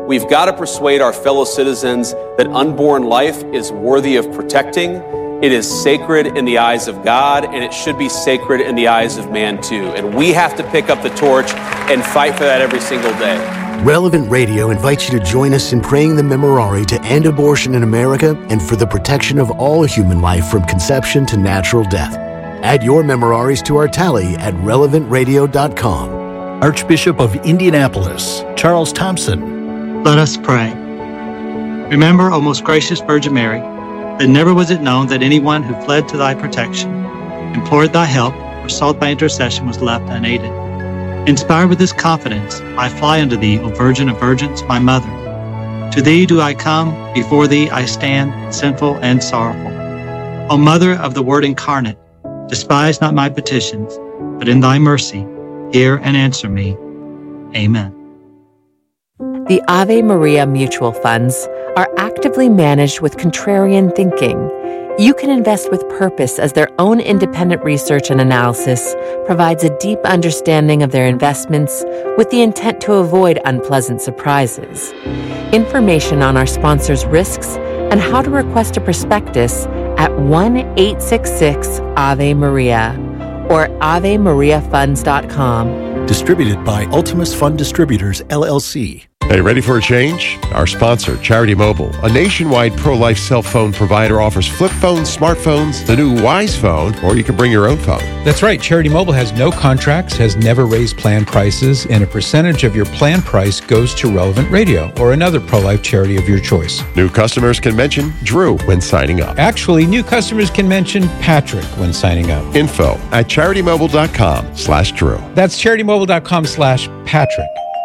We've got to persuade our fellow citizens that unborn life is worthy of protecting. It is sacred in the eyes of God, and it should be sacred in the eyes of man too. And we have to pick up the torch and fight for that every single day. Relevant Radio invites you to join us in praying the Memorare to end abortion in America and for the protection of all human life from conception to natural death. Add your Memoraries to our tally at relevantradio.com. Archbishop of Indianapolis, Charles Thompson. Let us pray. Remember, O most gracious Virgin Mary, that never was it known that anyone who fled to thy protection, implored thy help, or sought thy intercession was left unaided. Inspired with this confidence, I fly unto thee, O Virgin of Virgins, my Mother. To thee do I come, before thee I stand, sinful and sorrowful. O Mother of the Word incarnate, despise not my petitions, but in thy mercy, hear and answer me. Amen. The Ave Maria mutual funds are actively managed with contrarian thinking. You can invest with purpose as their own independent research and analysis provides a deep understanding of their investments with the intent to avoid unpleasant surprises. Information on our sponsors' risks and how to request a prospectus at 1-866-AVE-MARIA or AveMariaFunds.com. Distributed by Ultimus Fund Distributors, LLC. Hey, ready for a change? Our sponsor, Charity Mobile, a nationwide pro-life cell phone provider, offers flip phones, smartphones, the new Wise phone, or you can bring your own phone. That's right. Charity Mobile has no contracts, has never raised plan prices, and a percentage of your plan price goes to Relevant Radio or another pro-life charity of your choice. New customers can mention Drew when signing up. Actually, new customers can mention Patrick when signing up. Info at CharityMobile.com/Drew. That's CharityMobile.com/Patrick.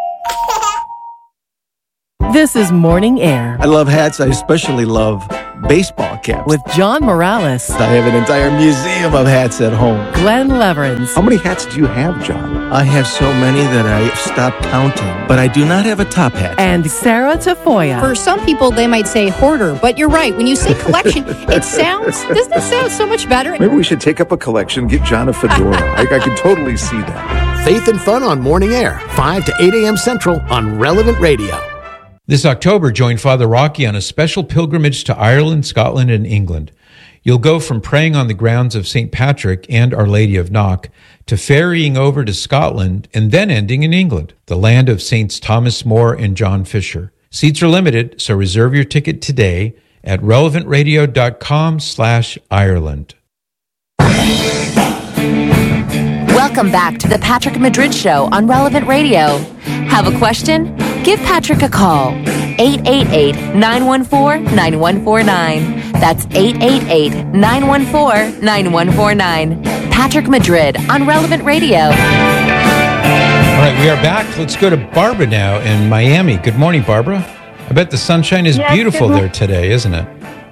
This is Morning Air. I love hats. I especially love baseball caps. With John Morales. I have an entire museum of hats at home. Glenn Leverins. How many hats do you have, John? I have so many that I stopped counting. But I do not have a top hat. And Sarah Tafoya. For some people, they might say hoarder, but you're right. When you say collection, doesn't it sound so much better? Maybe we should take up a collection, get John a fedora. I can totally see that. Faith and Fun on Morning Air, 5 to 8 a.m. Central on Relevant Radio. This October, join Father Rocky on a special pilgrimage to Ireland, Scotland, and England. You'll go from praying on the grounds of St. Patrick and Our Lady of Knock to ferrying over to Scotland and then ending in England, the land of Saints Thomas More and John Fisher. Seats are limited, so reserve your ticket today at relevantradio.com/Ireland. Welcome back to the Patrick Madrid Show on Relevant Radio. Have a question? Give Patrick a call. 888-914-9149. That's 888-914-9149. Patrick Madrid on Relevant Radio. All right, we are back. Let's go to Barbara now in Miami. Good morning, Barbara. I bet the sunshine is beautiful there today, isn't it?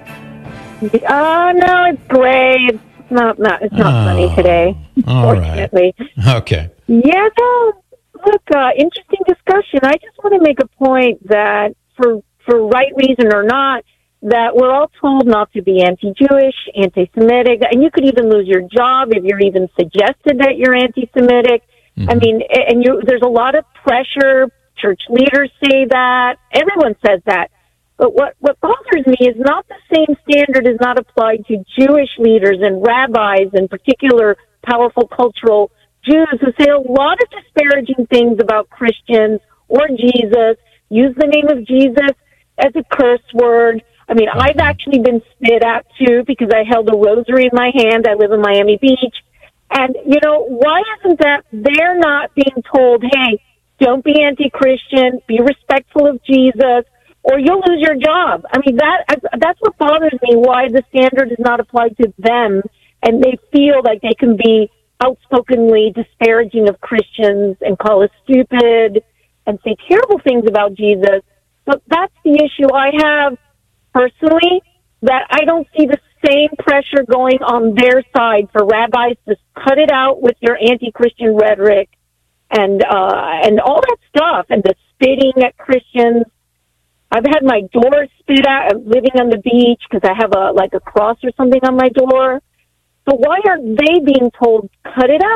No, it's gray. It's not sunny today, unfortunately. Right. Okay. Yeah, look, interesting discussion. I just want to make a point that for right reason or not, that we're all told not to be anti-Jewish, anti-Semitic, and you could even lose your job if you're even suggested that you're anti-Semitic. Mm-hmm. I mean, there's a lot of pressure. Church leaders say that. Everyone says that. But what bothers me is not the same standard is not applied to Jewish leaders and rabbis and particular powerful cultural Jews who say a lot of disparaging things about Christians or Jesus, use the name of Jesus as a curse word. I mean, I've actually been spit at, too, because I held a rosary in my hand. I live in Miami Beach. And, why isn't that they're not being told, hey, don't be anti-Christian, be respectful of Jesus, or you'll lose your job. I mean, that's what bothers me, why the standard is not applied to them, and they feel like they can be outspokenly disparaging of Christians and call us stupid and say terrible things about Jesus. But that's the issue I have personally, that I don't see the same pressure going on their side for rabbis to cut it out with your anti-Christian rhetoric and all that stuff, and the spitting at Christians. I've had my door spit at. I'm living on the beach because I have a cross or something on my door. So why aren't they being told, cut it out?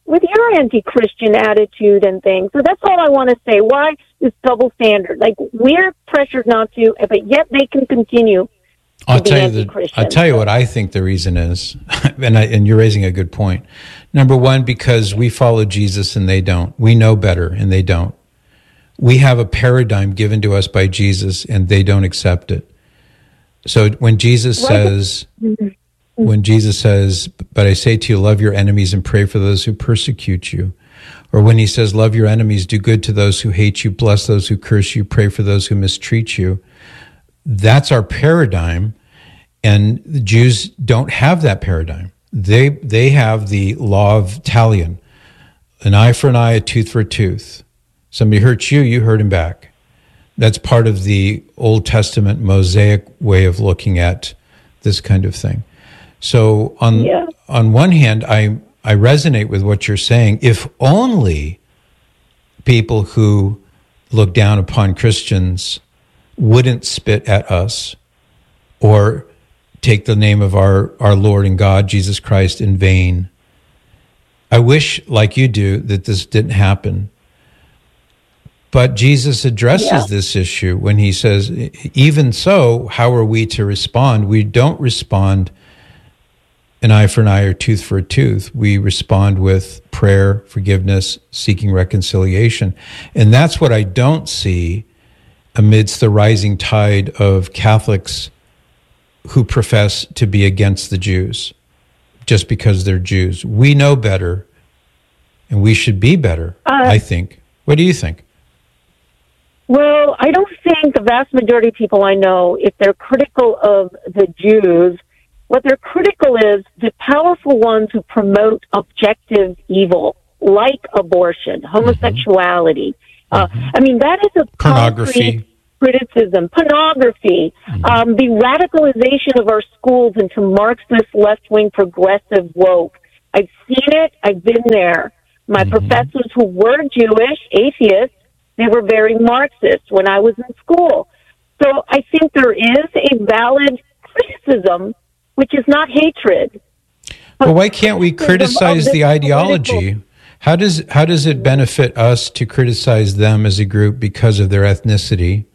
with your anti-Christian attitude and things. So that's all I want to say. Why this double standard? Like, we're pressured not to, but yet they can continue. I'll tell you what I think the reason is, and you're raising a good point. Number one, because we follow Jesus and they don't. We know better and they don't. We have a paradigm given to us by Jesus and they don't accept it. So when Jesus says, but I say to you, love your enemies and pray for those who persecute you. Or when he says, love your enemies, do good to those who hate you, bless those who curse you, pray for those who mistreat you. That's our paradigm, and the Jews don't have that paradigm. They have the law of Talion, an eye for an eye, a tooth for a tooth. Somebody hurts you, you hurt him back. That's part of the Old Testament Mosaic way of looking at this kind of thing. So on one hand, I resonate with what you're saying. If only people who look down upon Christians wouldn't spit at us or take the name of our Lord and God, Jesus Christ, in vain. I wish, like you do, that this didn't happen. But Jesus addresses this issue when he says, even so, how are we to respond? We don't respond an eye for an eye or tooth for a tooth. We respond with prayer, forgiveness, seeking reconciliation. And that's what I don't see amidst the rising tide of Catholics who profess to be against the Jews just because they're Jews. We know better, and we should be better, I think. What do you think? Well, I don't think the vast majority of people I know, if they're critical of the Jews, what they're critical is the powerful ones who promote objective evil, like abortion, homosexuality. I mean, that is a pornography criticism, pornography, the radicalization of our schools into Marxist, left-wing, progressive, woke. I've seen it. I've been there. My professors who were Jewish, atheists, they were very Marxist when I was in school. So I think there is a valid criticism, which is not hatred. Well, why can't we criticize the ideology? How does it benefit us to criticize them as a group because of their ethnicity?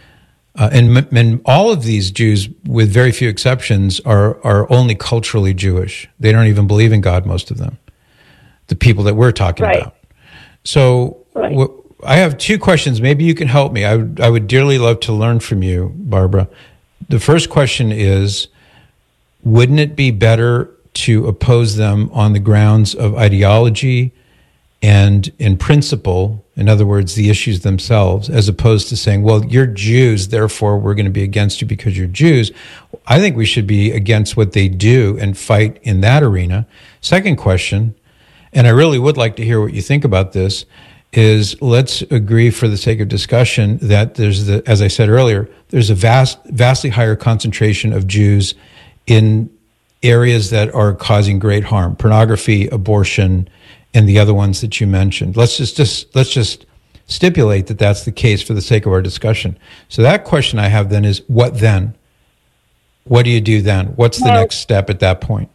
And all of these Jews, with very few exceptions, are only culturally Jewish. They don't even believe in God, most of them, the people that we're talking about. So I have two questions. Maybe you can help me. I would dearly love to learn from you, Barbara. The first question is, wouldn't it be better to oppose them on the grounds of ideology and in principle, in other words, the issues themselves, as opposed to saying, well, you're Jews, therefore we're going to be against you because you're Jews? I think we should be against what they do and fight in that arena. Second question, and I really would like to hear what you think about this, is let's agree for the sake of discussion that there's as I said earlier, there's a vastly higher concentration of Jews in areas that are causing great harm: pornography, abortion, and the other ones that you mentioned. Let's just stipulate that that's the case for the sake of our discussion. So that question I have then is, what then? What do you do then? What's the next step at that point?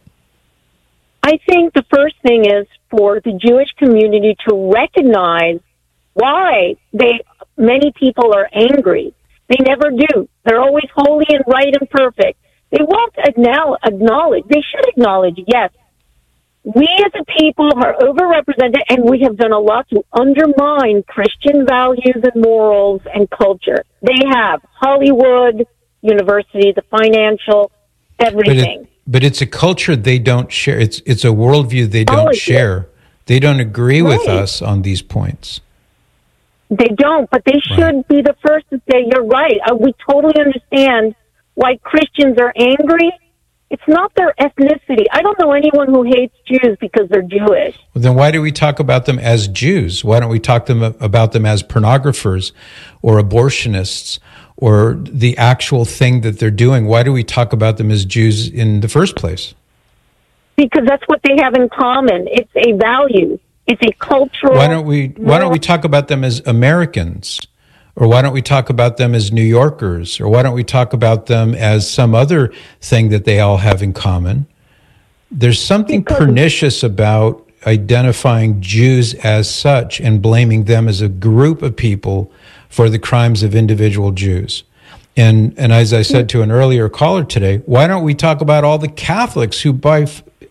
I think the first thing is for the Jewish community to recognize why many people are angry. They never do. They're always holy and right and perfect. They won't acknowledge. They should acknowledge, yes, we as a people are overrepresented, and we have done a lot to undermine Christian values and morals and culture. They have Hollywood, university, the financial, everything. But it's a culture they don't share. It's a worldview they don't share. They don't agree with us on these points. They don't, but they should be the first to say, you're right. We totally understand why Christians are angry. It's not their ethnicity. I don't know anyone who hates Jews because they're Jewish. Well, then why do we talk about them as Jews? Why don't we talk about them as pornographers or abortionists or the actual thing that they're doing? Why do we talk about them as Jews in the first place? Because that's what they have in common. It's a value. It's a cultural... Why don't we talk about them as Americans? Or why don't we talk about them as New Yorkers? Or why don't we talk about them as some other thing that they all have in common? There's something pernicious about identifying Jews as such and blaming them as a group of people for the crimes of individual Jews. And as I said to an earlier caller today, why don't we talk about all the Catholics who by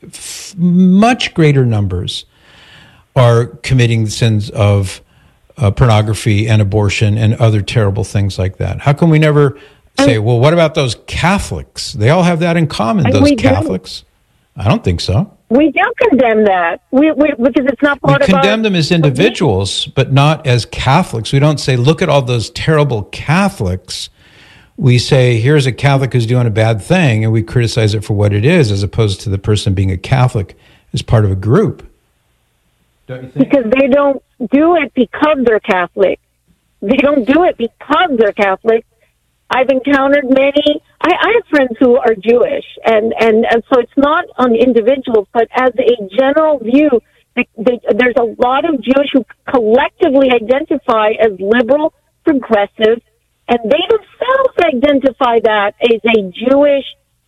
much greater numbers are committing the sins of pornography and abortion and other terrible things like that? How come we never say, well, what about those Catholics? They all have that in common, those Catholics. I don't think so. We don't condemn that because it's not part of We condemn them as individuals, but not as Catholics. We don't say, look at all those terrible Catholics. We say, here's a Catholic who's doing a bad thing, and we criticize it for what it is, as opposed to the person being a Catholic as part of a group. Don't you think? Because they don't do it because they're Catholic. They don't do it because they're Catholic. I've encountered many. I have friends who are Jewish, and so it's not on individuals, but as a general view, there's a lot of Jewish who collectively identify as liberal, progressive, and they themselves identify that as a Jewish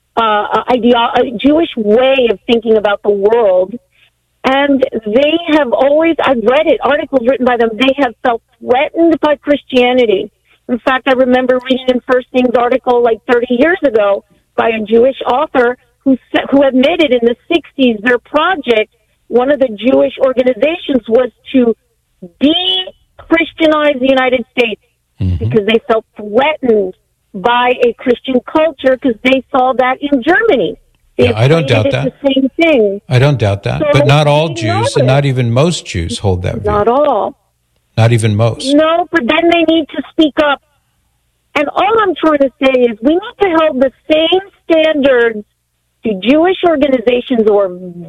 a Jewish way of thinking about the world. And they have always, I've read it, articles written by them, they have felt threatened by Christianity. In fact, I remember reading in First Things article like 30 years ago by a Jewish author who admitted in the 60s their project, one of the Jewish organizations, was to de-Christianize the United States because they felt threatened by a Christian culture because they saw that in Germany. Yeah, I don't doubt that. The same thing. I don't doubt that. So but not all Jews, and not even most Jews hold that view. Not all. Not even most. No, but then they need to speak up. And all I'm trying to say is we need to hold the same standards to Jewish organizations who are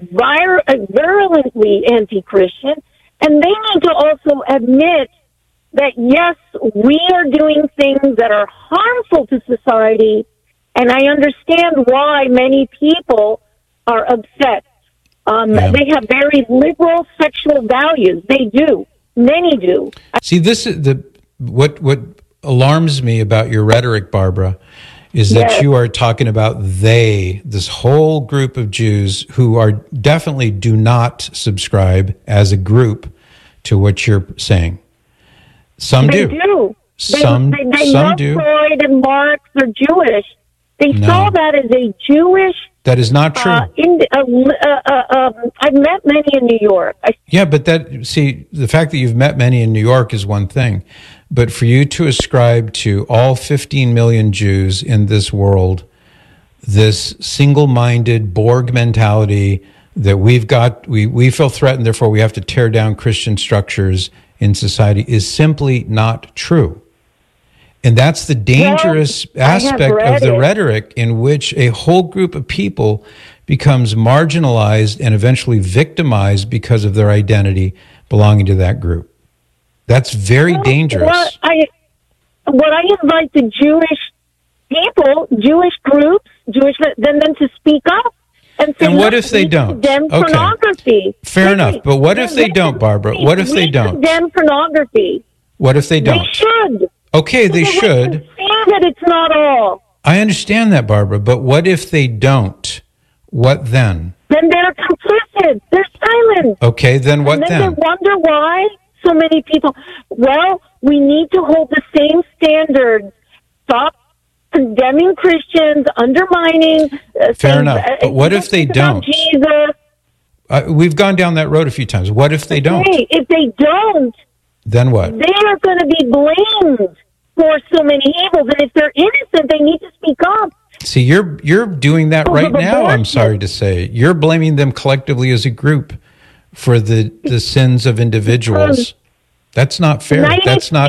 virulently anti-Christian, and they need to also admit that, yes, we are doing things that are harmful to society, and I understand why many people are upset. They have very liberal sexual values. They do. Many do. See, this is what alarms me about your rhetoric, Barbara, is that you are talking about this whole group of Jews who are definitely do not subscribe as a group to what you're saying. Some they do. Some do. Freud and Marx are Jewish. They saw that as a Jewish. That is not true. I've met many in New York. But the fact that you've met many in New York is one thing. But for you to ascribe to all 15 million Jews in this world this single-minded Borg mentality that we feel threatened, therefore we have to tear down Christian structures in society is simply not true. And that's the dangerous aspect of the rhetoric in which a whole group of people becomes marginalized and eventually victimized because of their identity belonging to that group. That's very dangerous. What I invite the Jewish people, Jewish groups, them to speak up. And what if they don't? Pornography. Fair enough. But what if they don't, Barbara? What if they don't? Condemn pornography. What if they don't? They should. Okay, they should. See that it's not all. I understand that, Barbara. But what if they don't? What then? Then they're complicit. They're silent. Okay, then what then? They wonder why so many people. Well, we need to hold the same standards. Stop condemning Christians, undermining. Fair enough. But what if they don't? Jesus. We've gone down that road a few times. What if they don't? If they don't, then what? They are going to be blamed for so many evils. And if they're innocent, they need to speak up. See, you're doing that right now, I'm sorry to say. You're blaming them collectively as a group for the sins of individuals. That's not fair. That's not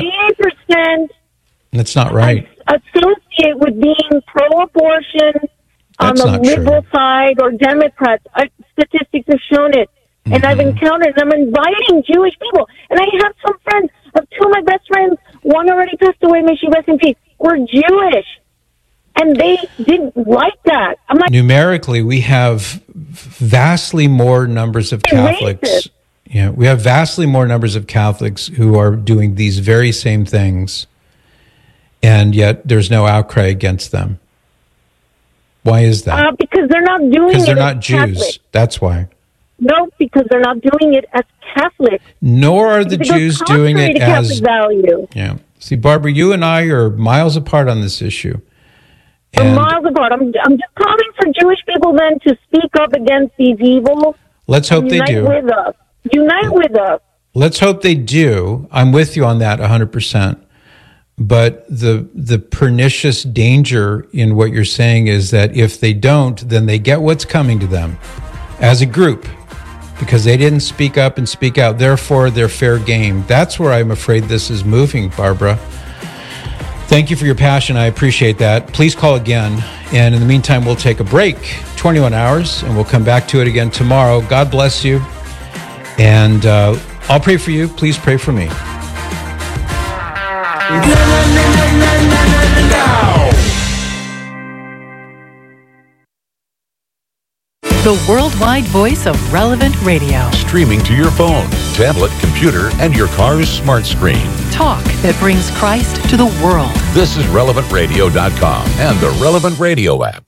right. Associate with being pro-abortion on the liberal side or Democrats. Statistics have shown it. And I've encountered, and I'm inviting Jewish people. And I have some friends, two of my best friends, one already passed away, may she rest in peace, were Jewish. And they didn't like that. I'm like, numerically, we have vastly more numbers of Catholics. Yeah, we have vastly more numbers of Catholics who are doing these very same things, and yet there's no outcry against them. Why is that? Because they're not doing it. Because they're not Jews. Catholic. That's why. No, because they're not doing it as Catholics. Nor are the Jews doing it as value. Yeah. See, Barbara, you and I are miles apart on this issue. We're miles apart. I'm just calling for Jewish people then to speak up against these evils. Let's hope they do. Unite with us. Unite with us. Let's hope they do. I'm with you on that 100%. But the pernicious danger in what you're saying is that if they don't, then they get what's coming to them as a group because they didn't speak up and speak out. Therefore, they're fair game. That's where I'm afraid this is moving, Barbara. Thank you for your passion. I appreciate that. Please call again. And in the meantime, we'll take a break, 21 hours, and we'll come back to it again tomorrow. God bless you. And I'll pray for you. Please pray for me. The worldwide voice of Relevant Radio. Streaming to your phone, tablet, computer, and your car's smart screen. Talk that brings Christ to the world. This is RelevantRadio.com and the Relevant Radio app.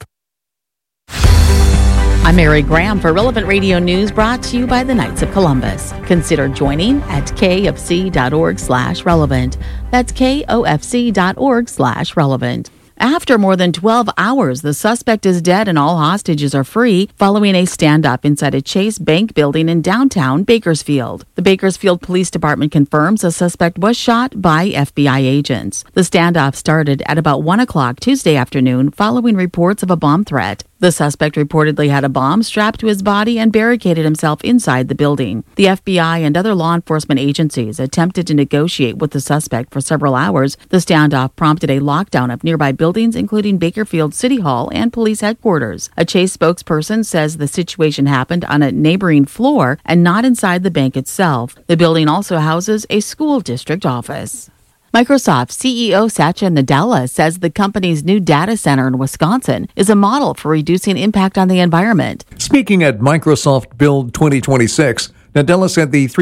I'm Mary Graham for Relevant Radio News, brought to you by the Knights of Columbus. Consider joining at kofc.org/relevant. That's kofc.org/relevant. After more than 12 hours, the suspect is dead and all hostages are free following a standoff inside a Chase Bank building in downtown Bakersfield. The Bakersfield Police Department confirms the suspect was shot by FBI agents. The standoff started at about 1 o'clock Tuesday afternoon following reports of a bomb threat. The suspect reportedly had a bomb strapped to his body and barricaded himself inside the building. The FBI and other law enforcement agencies attempted to negotiate with the suspect for several hours. The standoff prompted a lockdown of nearby buildings, including Bakersfield City Hall and police headquarters. A Chase spokesperson says the situation happened on a neighboring floor and not inside the bank itself. The building also houses a school district office. Microsoft CEO Satya Nadella says the company's new data center in Wisconsin is a model for reducing impact on the environment. Speaking at Microsoft Build 2026, Nadella said the